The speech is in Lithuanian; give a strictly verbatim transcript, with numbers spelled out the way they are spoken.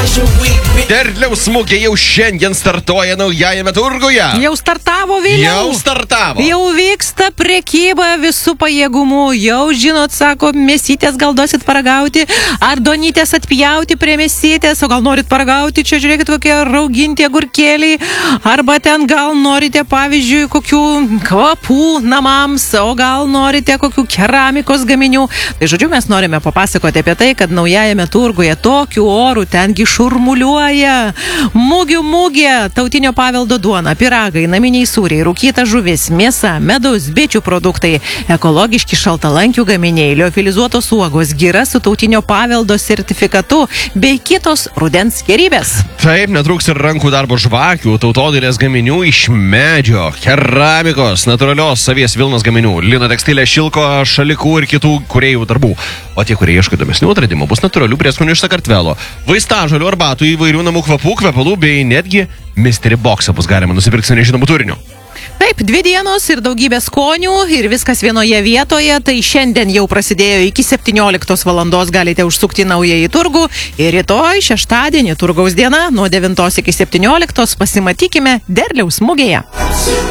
Derliaus mugė jau šiandien startuoja naujajame turguje. Jau startavo vėliau. Jau startavo. Jau vyksta prekyba visų pajėgumų. Jau, žinot, sako, mėsytės gal duosit paragauti, ar donytės atpjauti prie mėsytės, o gal norit paragauti, čia žiūrėkit, kokie rauginti agurkėliai, arba ten gal norite, pavyzdžiui, kokių kvapų namams, o gal norite kokių keramikos gaminių. Tai žodžiu, mes norime papasakoti apie tai, kad naujajame turguje tokių orų tengi šurmuliuoja. Mugių mugė, tautinio paveldo duona, piragai, naminiai sūriai, rūkyta žuvis, mėsa, medus, bičių produktai, ekologiški šaltalankių gaminiai, liofilizuotos uogos, gira su tautinio paveldo sertifikatu bei kitos rudens gerybės. Taip, netrūks ir rankų darbo žvakių, tautodailės gaminių iš medžio, keramikos, natūralios savies vilnos gaminių, lino tekstilė, šilko, šalikų ir kitų kūrėjų darbų. O tie, kurie ieško įdomesnių atradimų, bus natūralių prieskonių iš Sakartvelo, vaistažolių, arbatų, įvairių namų kvapų, kvepalų bei netgi mystery boxą bus galima nusipirkti su nežinomų turiniu. Taip, dvi dienos ir daugybė skonių ir viskas vienoje vietoje. Tai šiandien jau prasidėjo iki septynioliktos valandos, galite užsukti naująjį turgų. Ir rytoj, šeštadienį, turgaus diena, nuo devintos iki septynioliktos pasimatykime Derliaus mugėje.